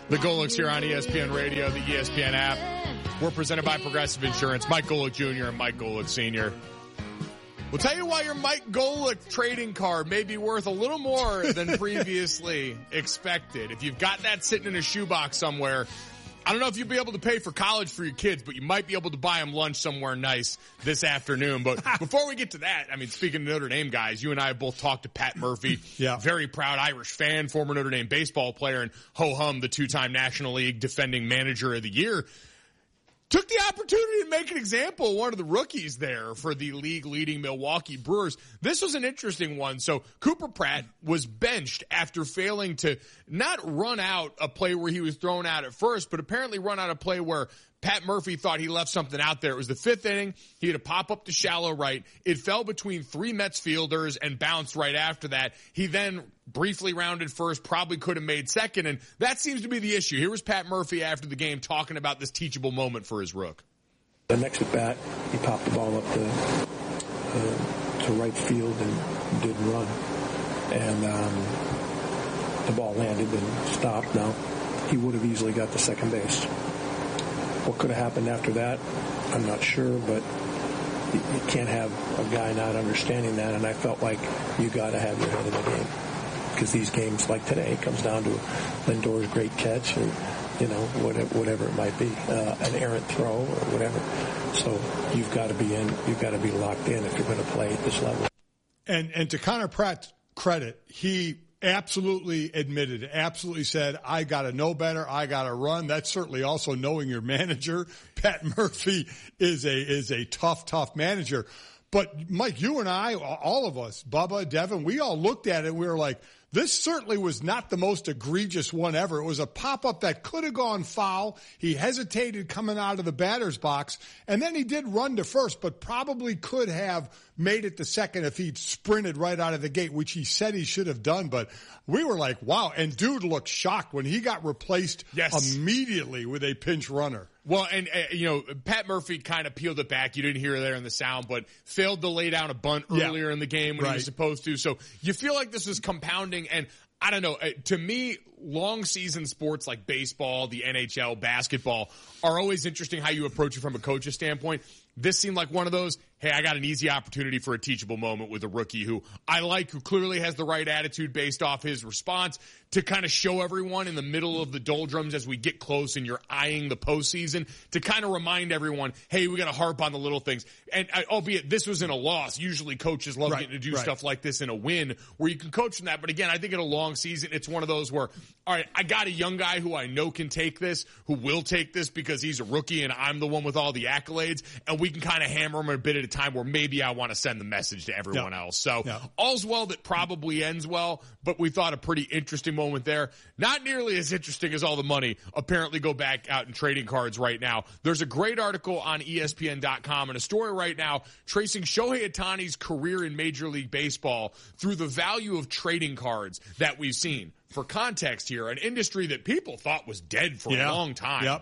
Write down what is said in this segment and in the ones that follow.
The Golics here on ESPN Radio, the ESPN app. We're presented by Progressive Insurance. Mike Golic Jr. and Mike Golic Sr. We'll tell you why your Mike Golic trading card may be worth a little more than previously expected. If you've got that sitting in a shoebox somewhere, I don't know if you'll be able to pay for college for your kids, but you might be able to buy them lunch somewhere nice this afternoon. But before we get to that, I mean, speaking of Notre Dame guys, you and I have both talked to Pat Murphy, very proud Irish fan, former Notre Dame baseball player, and ho-hum, the two-time National League defending manager of the year. Took the opportunity to make an example of one of the rookies there for the league-leading Milwaukee Brewers. This was an interesting one. So Cooper Pratt was benched after failing to not run out a play where he was thrown out at first, but apparently run out a play where Pat Murphy thought he left something out there. It was the fifth inning. He had a pop up to shallow right. It fell between three Mets fielders and bounced right after that. He then briefly rounded first, probably could have made second, and that seems to be the issue. Here was Pat Murphy after the game talking about this teachable moment for his rook. The next at bat, he popped the ball up to right field and did run. And the ball landed and stopped. Now, he would have easily got to second base. What could have happened after that, I'm not sure, but you can't have a guy not understanding that, and I felt like you got to have your head in the game. Because these games like today comes down to Lindor's great catch and, you know, whatever it might be, an errant throw or whatever. So you've got to be in, you've got to be locked in if you're going to play at this level. And to Connor Pratt's credit, he absolutely admitted, absolutely said, I got to know better. I got to run. That's certainly also knowing your manager. Pat Murphy is a tough manager. But Mike, you and I, all of us, Bubba, Devin, we all looked at it. We were like, this certainly was not the most egregious one ever. It was a pop-up that could have gone foul. He hesitated coming out of the batter's box, and then he did run to first, but probably could have made it to second if he'd sprinted right out of the gate, which he said he should have done. But we were like, wow. And dude looked shocked when he got replaced immediately with a pinch runner. Well, and, you know, Pat Murphy kind of peeled it back. You didn't hear it there in the sound, but failed to lay down a bunt earlier in the game when he was supposed to. So you feel like this is compounding. And I don't know, to me, long season sports like baseball, the NHL, basketball are always interesting how you approach it from a coach's standpoint. This seemed like one of those, hey, I got an easy opportunity for a teachable moment with a rookie who I like, who clearly has the right attitude based off his response to kind of show everyone in the middle of the doldrums as we get close and you're eyeing the postseason to kind of remind everyone, hey, we got to harp on the little things. And albeit this was in a loss, usually coaches love getting to do stuff like this in a win where you can coach from that. But again, I think in a long season, it's one of those where, all right, I got a young guy who I know can take this, who will take this because he's a rookie and I'm the one with all the accolades, and we can kind of hammer him a bit at a time where maybe I want to send the message to everyone else. So all's well that probably ends well, but we thought a pretty interesting moment there. Not nearly as interesting as all the money apparently go back out in trading cards right now. There's a great article on ESPN.com and a story right now tracing Shohei Ohtani's career in Major League Baseball through the value of trading cards that we've seen. For context here, an industry that people thought was dead for a long time.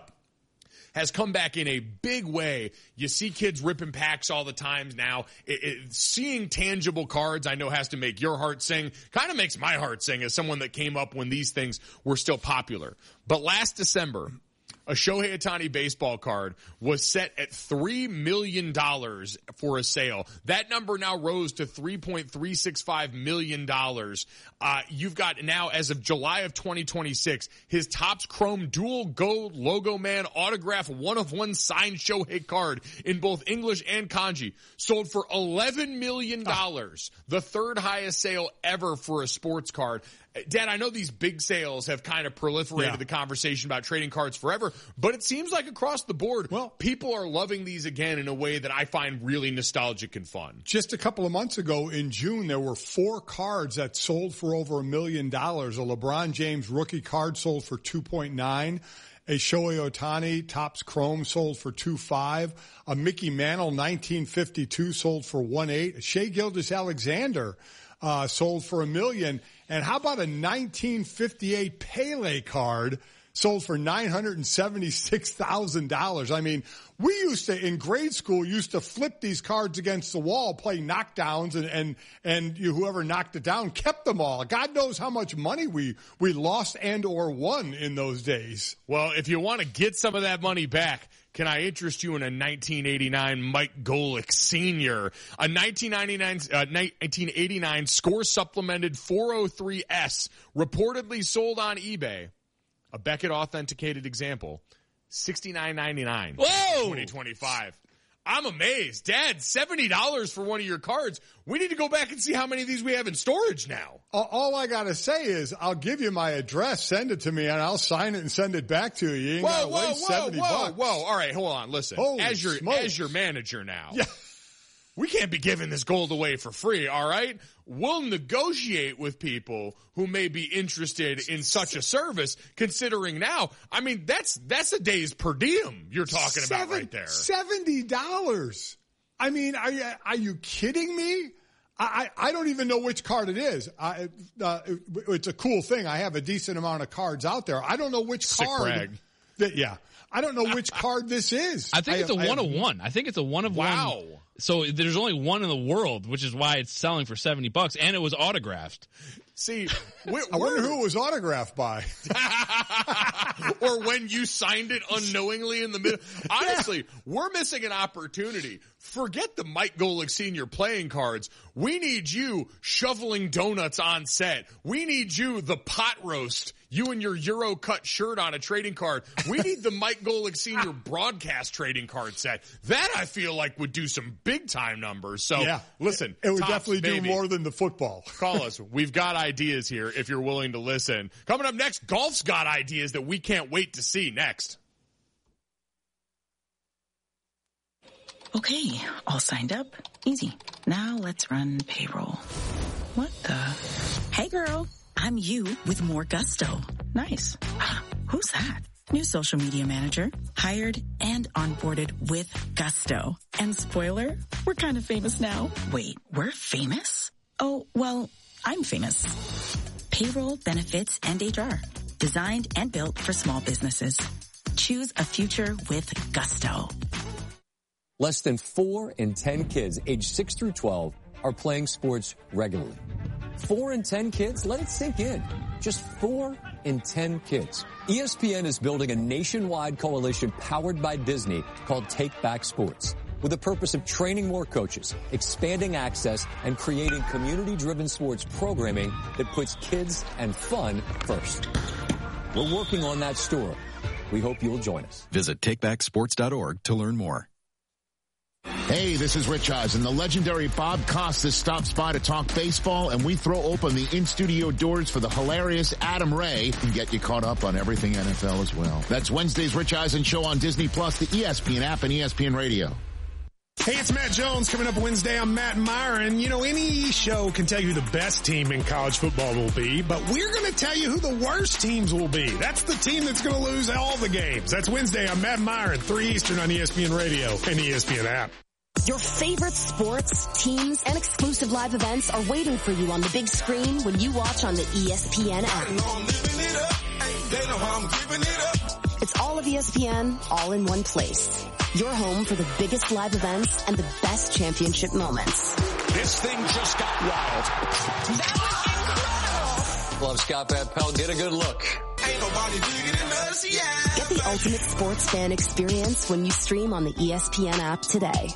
Has come back in a big way. You see kids ripping packs all the time now. Seeing tangible cards, I know, has to make your heart sing. Kind of makes my heart sing as someone that came up when these things were still popular. But last December, a Shohei Ohtani baseball card was set at $3 million for a sale. That number now rose to $3.365 million. You've got now, as of July of 2026, his Topps Chrome Dual Gold Logo Man Autograph 1-of-1 signed Shohei card in both English and kanji sold for $11 million, the third highest sale ever for a sports card. Dad, I know these big sales have kind of proliferated the conversation about trading cards forever, but it seems like across the board, people are loving these again in a way that I find really nostalgic and fun. Just a couple of months ago in June, there were 4 cards that sold for over $1 million. A LeBron James rookie card sold for $2.9. A Shohei Ohtani Topps Chrome sold for $2.5. A Mickey Mantle 1952 sold for $1.8. A Shai Gilgeous-Alexander sold for $1 million. And how about a 1958 Pele card sold for $976,000. I mean, we used to, in grade school, used to flip these cards against the wall, play knockdowns, and whoever knocked it down kept them all. God knows how much money we lost and or won in those days. Well, if you want to get some of that money back, can I interest you in a 1989 Mike Golick Sr., a 1989 score supplemented 403S, reportedly sold on eBay, a Beckett authenticated example, $69.99. Whoa! 2025. I'm amazed. Dad, $70 for one of your cards. We need to go back and see how many of these we have in storage now. All I got to say is I'll give you my address, send it to me, and I'll sign it and send it back to you. You ain't got to waste $70. Whoa. All right, hold on. Listen, as your manager now, yeah. We can't be giving this gold away for free, all right? We'll negotiate with people who may be interested in such a service, considering now, I mean, that's a day's per diem you're talking about right there. $70. I mean, are you kidding me? I don't even know which card it is. It's a cool thing. I have a decent amount of cards out there. I don't know which card. Yeah. I don't know which card this is. I think it's a one of one. I think it's a one of one. Wow. So there's only one in the world, which is why it's selling for $70, and it was autographed. See, I wonder who it was autographed by. Or when you signed it unknowingly in the middle. Honestly, we're missing an opportunity. Forget the Mike Golick Sr. playing cards. We need you shoveling donuts on set. We need you the pot roast. You and your Euro cut shirt on a trading card. We need the Mike Golick Sr. broadcast trading card set. That I feel like would do some big time numbers. So yeah, listen, it would definitely do more than the football. Call us. We've got ideas here if you're willing to listen. Coming up next, golf's got ideas that we can't wait to see next. Okay, all signed up. Easy. Now let's run payroll. What the? Hey girl, I'm you with more gusto. Nice. Who's that? New social media manager. Hired and onboarded with gusto. And spoiler, we're kind of famous now. Wait, we're famous? Oh, well, I'm famous. Payroll, benefits, and HR. Designed and built for small businesses. Choose a future with gusto. Less than 4 in 10 kids aged 6 through 12 are playing sports regularly. 4 in 10 kids? Let it sink in. Just 4 in 10 kids. ESPN is building a nationwide coalition powered by Disney called Take Back Sports, with the purpose of training more coaches, expanding access, and creating community-driven sports programming that puts kids and fun first. We're working on that story. We hope you'll join us. Visit takebacksports.org to learn more. Hey, this is Rich Eisen. The legendary Bob Costas stops by to talk baseball, and we throw open the in-studio doors for the hilarious Adam Ray and get you caught up on everything NFL as well. That's Wednesday's Rich Eisen Show on Disney+, the ESPN app, and ESPN Radio. Hey, it's Matt Jones coming up Wednesday. I'm Matt Myron. You know, any show can tell you who the best team in college football will be, but we're going to tell you who the worst teams will be. That's the team that's going to lose all the games. That's Wednesday. I'm Matt Myron, 3 Eastern on ESPN Radio and ESPN app. Your favorite sports, teams, and exclusive live events are waiting for you on the big screen when you watch on the ESPN app. It's all of ESPN, all in one place. Your home for the biggest live events and the best championship moments. This thing just got wild. That was incredible! Love Scott Van Pelt. Get a good look. Ain't nobody bigger than us, yeah. Get the ultimate sports fan experience when you stream on the ESPN app today.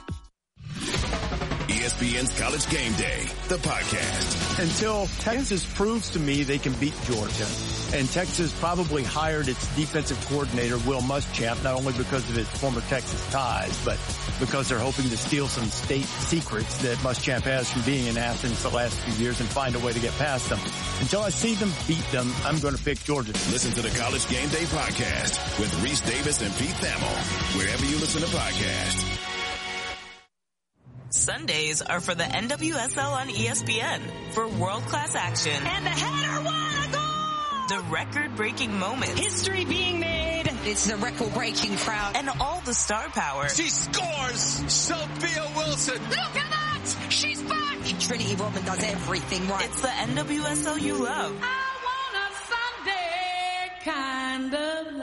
ESPN's College Game Day, the podcast. Until Texas proves to me they can beat Georgia, and Texas probably hired its defensive coordinator, Will Muschamp, not only because of his former Texas ties, but because they're hoping to steal some state secrets that Muschamp has from being in Athens the last few years and find a way to get past them. Until I see them beat them, I'm going to pick Georgia. Listen to the College Game Day podcast with Reese Davis and Pete Thamel, wherever you listen to podcasts. Sundays are for the NWSL on ESPN for world-class action. And the header won a goal! The record-breaking moments. History being made. It's the record-breaking crowd. And all the star power. She scores! Sophia Wilson! Look at that! She's back! Trinity Rodman does everything right. It's the NWSL you love. I want a Sunday kind of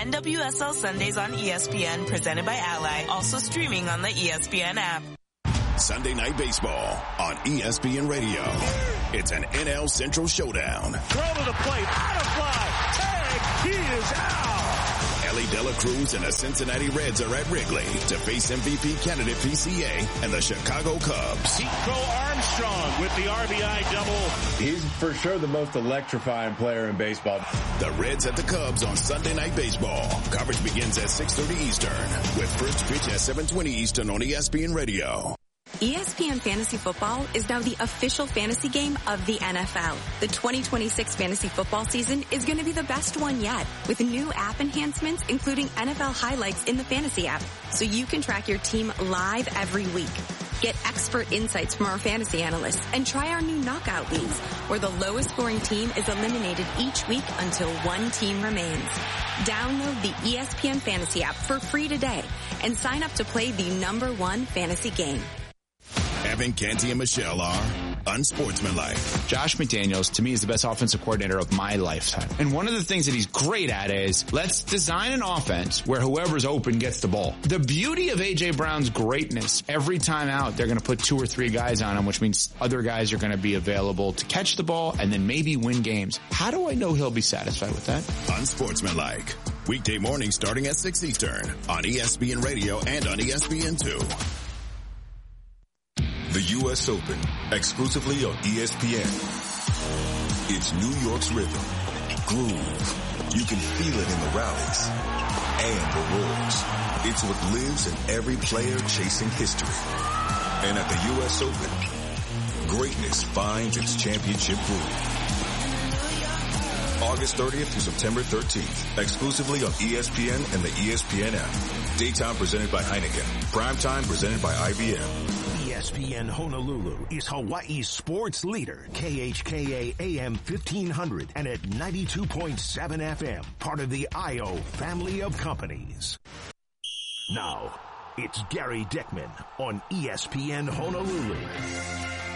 NWSL Sundays on ESPN, presented by Ally, also streaming on the ESPN app. Sunday Night Baseball on ESPN Radio. It's an NL Central showdown. Throw to the plate, out of fly, tag, he is out. Ellie De La Cruz and the Cincinnati Reds are at Wrigley to face MVP candidate PCA and the Chicago Cubs. Nico Armstrong with the RBI double. He's for sure the most electrifying player in baseball. The Reds at the Cubs on Sunday Night Baseball. Coverage begins at 6:30 Eastern with first pitch at 7:20 Eastern on ESPN Radio. ESPN Fantasy Football is now the official fantasy game of the NFL. The 2026 fantasy football season is going to be the best one yet, with new app enhancements including NFL highlights in the fantasy app, so you can track your team live every week. Get expert insights from our fantasy analysts and try our new knockout leagues, where the lowest scoring team is eliminated each week until one team remains. Download the ESPN Fantasy app for free today and sign up to play the #1 fantasy game. Evan Canty and Michelle are unsportsmanlike. Josh McDaniels, to me, is the best offensive coordinator of my lifetime. And one of the things that he's great at is, let's design an offense where whoever's open gets the ball. The beauty of A.J. Brown's greatness, every time out, they're going to put 2 or 3 guys on him, which means other guys are going to be available to catch the ball and then maybe win games. How do I know he'll be satisfied with that? Unsportsmanlike. Weekday morning starting at 6 Eastern on ESPN Radio and on ESPN2. The U.S. Open, exclusively on ESPN. It's New York's rhythm, groove. You can feel it in the rallies and the roars. It's what lives in every player chasing history. And at the U.S. Open, greatness finds its championship groove. August 30th through September 13th, exclusively on ESPN and the ESPN app. Daytime presented by Heineken. Primetime presented by IBM. ESPN Honolulu is Hawaii's sports leader, KHKA AM 1500 and at 92.7 FM, part of the IO family of companies. Now, it's Gary Dickman on ESPN Honolulu.